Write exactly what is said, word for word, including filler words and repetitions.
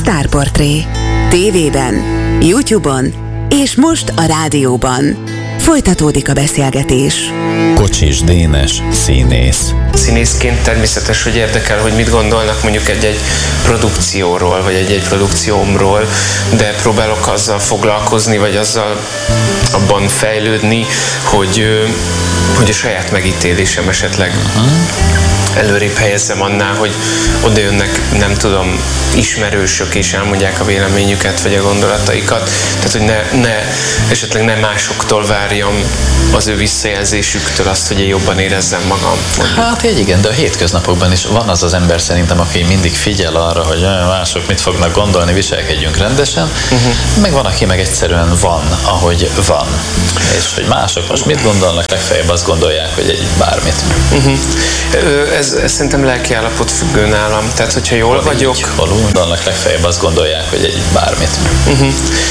Sztárportré. tévében, YouTube-on és most a rádióban. Folytatódik a beszélgetés. Kocsis Dénes, színész. Színészként természetes, hogy érdekel, hogy mit gondolnak mondjuk egy-egy produkcióról, vagy egy-egy produkciómról, de próbálok azzal foglalkozni, vagy azzal abban fejlődni, hogy, hogy a saját megítélésem esetleg uh-huh. előrébb helyezzem annál, hogy oda jönnek, nem tudom, ismerősök és elmondják a véleményüket, vagy a gondolataikat. Tehát, hogy ne, ne, esetleg ne másoktól várjam az ő visszajelzésüktől azt, hogy én jobban érezzem magam. Mondjuk. Hát így igen, de a hétköznapokban is van az az ember szerintem, aki mindig figyel arra, hogy mások mit fognak gondolni, viselkedjünk rendesen, uh-huh. meg van, aki meg egyszerűen van, ahogy van. És hogy mások most mit gondolnak, legfeljebb azt gondolják, hogy egy bármit. Uh-huh. Ez, ez szerintem lelkiállapot függő nálam. Tehát, hogyha jól hol vagyok... Így, hol gondolnak, legfeljebb azt gondolják, hogy egy bármit. Uh-huh.